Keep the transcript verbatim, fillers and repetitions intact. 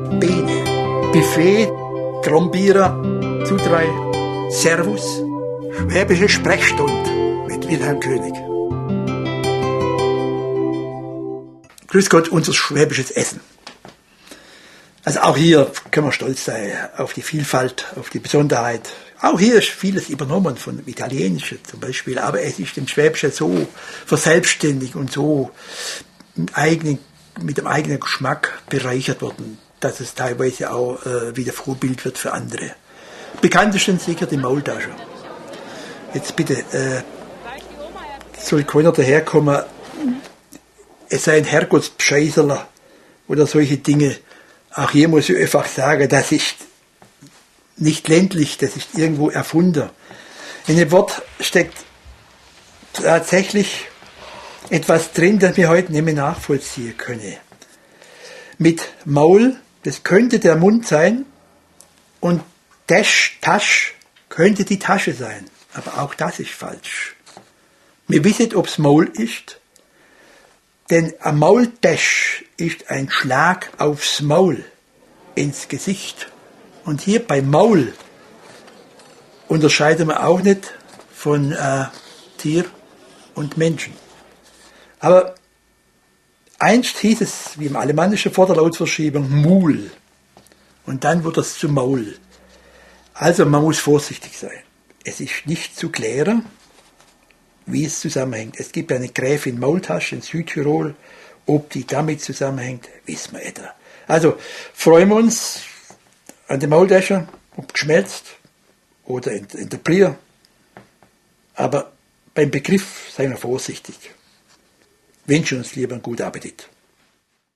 Bene, Buffet, Trombierer, zu drei, Servus, Schwäbische Sprechstunde mit Wilhelm König. Grüß Gott, unser schwäbisches Essen. Also auch hier können wir stolz sein auf die Vielfalt, auf die Besonderheit. Auch hier ist vieles übernommen von dem Italienischen zum Beispiel, aber es ist im Schwäbischen so verselbstständigt und so mit, eigenen, mit dem eigenen Geschmack bereichert worden, dass es teilweise auch äh, wieder Vorbild wird für andere. Bekanntesten sicher die Maultasche. Jetzt bitte, äh, soll keiner daherkommen, es sei ein Herrgottsbescheißerler oder solche Dinge. Auch hier muss ich einfach sagen, das ist nicht ländlich, das ist irgendwo erfunden. In dem Wort steckt tatsächlich etwas drin, das wir heute nicht mehr nachvollziehen können. Mit Maul, das könnte der Mund sein, und Tasch, Tasch könnte die Tasche sein. Aber auch das ist falsch. Wir wissen, ob es Maul ist, denn ein Maultasch ist ein Schlag aufs Maul, ins Gesicht. Und hier bei Maul unterscheiden wir auch nicht von äh, Tier und Menschen. Aber einst hieß es, wie im alemannischen Vorderlautverschiebung, Mul. Und dann wird es zu Maul. Also man muss vorsichtig sein. Es ist nicht zu klären, wie es zusammenhängt. Es gibt eine Gräfin Maultasch in Südtirol. Ob die damit zusammenhängt, wissen wir etwa. Also freuen wir uns an den Maultaschen, ob geschmelzt oder in, in der Plier. Aber beim Begriff seien wir vorsichtig. Wünschen uns lieber einen guten Appetit.